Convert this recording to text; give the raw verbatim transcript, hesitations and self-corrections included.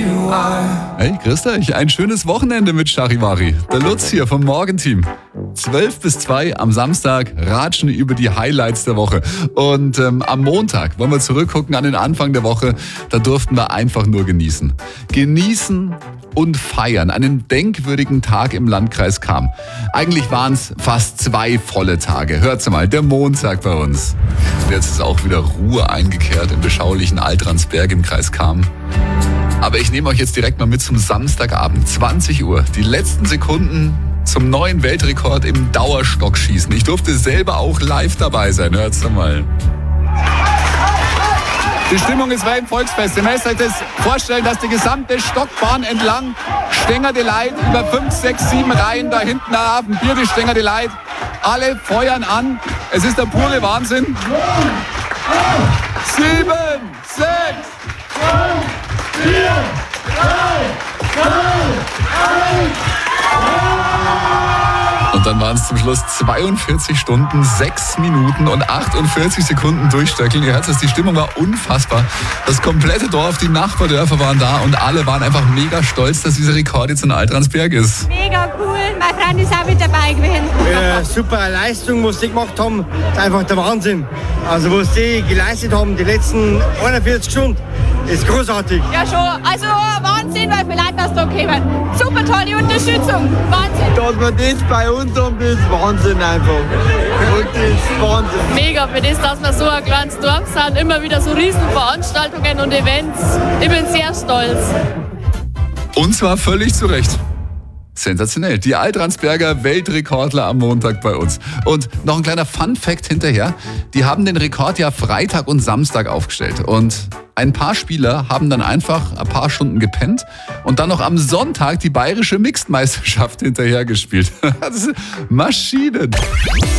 Hey, grüßt euch. Ein schönes Wochenende mit Charivari. Der Lutz hier vom Morgenteam. zwölf bis zwei am Samstag ratschen über die Highlights der Woche. Und ähm, am Montag wollen wir zurückgucken an den Anfang der Woche. Da durften wir einfach nur genießen. Genießen und feiern. Einen denkwürdigen Tag im Landkreis Cham. Eigentlich waren es fast zwei volle Tage. Hört's mal, der Montag bei uns. Und jetzt ist auch wieder Ruhe eingekehrt im beschaulichen Altransberg im Kreis Cham. Aber ich nehme euch jetzt direkt mal mit zum Samstagabend, zwanzig Uhr. Die letzten Sekunden zum neuen Weltrekord im Dauerstockschießen. Ich durfte selber auch live dabei sein. Hört's mal. Die Stimmung ist wie im Volksfest. Ihr müsst euch das vorstellen, dass die gesamte Stockbahn entlang stängerte Leid über fünf, sechs, sieben Reihen da hinten auf dem Bier, die stängerte Leid. Alle feuern an. Es ist der pure Wahnsinn. Sieben, sechs, fünf, vier, drei, zwei, eins. Und dann waren es zum Schluss zweiundvierzig Stunden, sechs Minuten und achtundvierzig Sekunden durchstöckeln. Ihr hört es, die Stimmung war unfassbar. Das komplette Dorf, die Nachbardörfer waren da und alle waren einfach mega stolz, dass dieser Rekord jetzt in Altransberg ist. Mega cool, mein Freund ist auch mit dabei gewesen. Ja, super Leistung, was sie gemacht haben, ist einfach der Wahnsinn. Also was sie geleistet haben, die letzten einundvierzig Stunden, ist großartig. Ja schon, also Wahnsinn, weil wir Leute aus da kommen. Super tolle Unterstützung, Wahnsinn. Dass wir das bei uns haben, das ist Wahnsinn einfach. Das ist Wahnsinn. Mega, für das, dass wir so ein kleines Dorf sind, immer wieder so Riesenveranstaltungen und Events. Ich bin sehr stolz. Und zwar völlig zu Recht. Sensationell. Die Altransberger Weltrekordler am Montag bei uns. Und noch ein kleiner Fun-Fact hinterher. Die haben den Rekord ja Freitag und Samstag aufgestellt. Und ein paar Spieler haben dann einfach ein paar Stunden gepennt und dann noch am Sonntag die bayerische Mixed-Meisterschaft hinterher gespielt. Das ist Maschinen.